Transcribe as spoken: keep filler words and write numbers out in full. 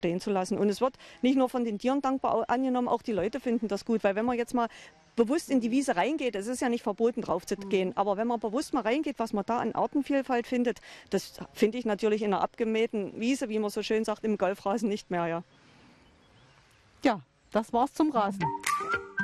stehen zu lassen. Und es wird nicht nur von den Tieren dankbar angenommen, auch die Leute finden das gut, weil wenn man jetzt mal bewusst in die Wiese reingeht, es ist ja nicht verboten drauf zu gehen, aber wenn man bewusst mal reingeht, was man da an Artenvielfalt findet, das finde ich natürlich in einer abgemähten Wiese, wie man so schön sagt, im Golfrasen nicht mehr. Ja, ja, das war's zum Rasen.